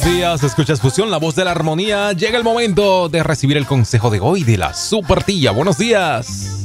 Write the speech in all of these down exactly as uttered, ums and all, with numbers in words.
días, escuchas Fusión, la voz de la armonía. Llega el momento de recibir el consejo de hoy de la Super Tía. Buenos días.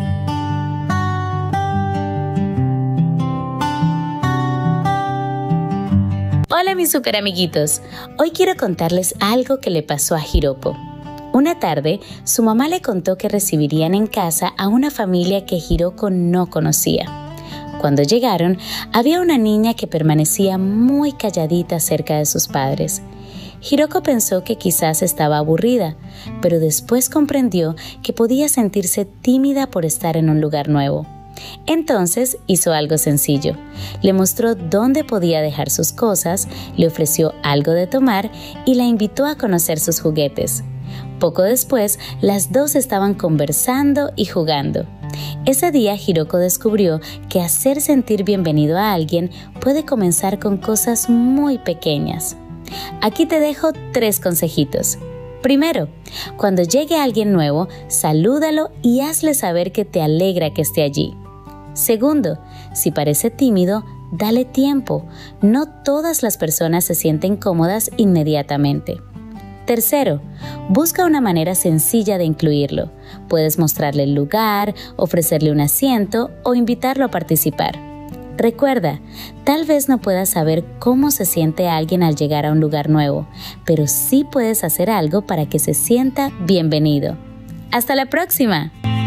Hola mis super amiguitos, hoy quiero contarles algo que le pasó a Hiroko. Una tarde, su mamá le contó que recibirían en casa a una familia que Hiroko no conocía. Cuando llegaron, había una niña que permanecía muy calladita cerca de sus padres. Hiroko pensó que quizás estaba aburrida, pero después comprendió que podía sentirse tímida por estar en un lugar nuevo. Entonces hizo algo sencillo. Le mostró dónde podía dejar sus cosas, le ofreció algo de tomar y la invitó a conocer sus juguetes. Poco después, las dos estaban conversando y jugando. Ese día, Hiroko descubrió que hacer sentir bienvenido a alguien puede comenzar con cosas muy pequeñas. Aquí te dejo tres consejitos. Primero, cuando llegue alguien nuevo, salúdalo y hazle saber que te alegra que esté allí. Segundo, si parece tímido, dale tiempo. No todas las personas se sienten cómodas inmediatamente. Tercero, busca una manera sencilla de incluirlo. Puedes mostrarle el lugar, ofrecerle un asiento o invitarlo a participar. Recuerda, tal vez no puedas saber cómo se siente alguien al llegar a un lugar nuevo, pero sí puedes hacer algo para que se sienta bienvenido. ¡Hasta la próxima!